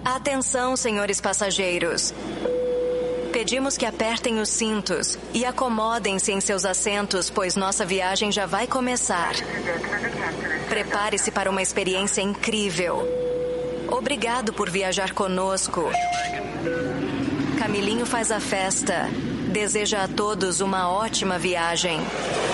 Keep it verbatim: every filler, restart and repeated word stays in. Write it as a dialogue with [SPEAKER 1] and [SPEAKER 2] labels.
[SPEAKER 1] Atenção, senhores passageiros. Pedimos que apertem os cintos e acomodem-se em seus assentos, pois nossa viagem já vai começar. Prepare-se para uma experiência incrível. Obrigado por viajar conosco. Camilinho faz a festa. Deseja a todos uma ótima viagem.